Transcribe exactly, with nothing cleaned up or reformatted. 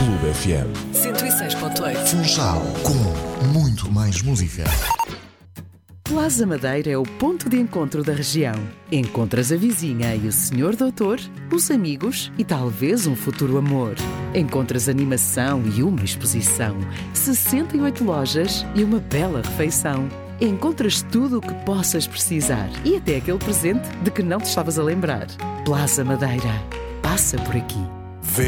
Clube F M. cento e seis ponto oito. Funchal, com muito mais música. Plaza Madeira é o ponto de encontro da região. Encontras a vizinha e o senhor doutor, os amigos e talvez um futuro amor. Encontras animação e uma exposição, sessenta e oito lojas e uma bela refeição. Encontras tudo o que possas precisar e até aquele presente de que não te estavas a lembrar. Plaza Madeira. Passa por aqui.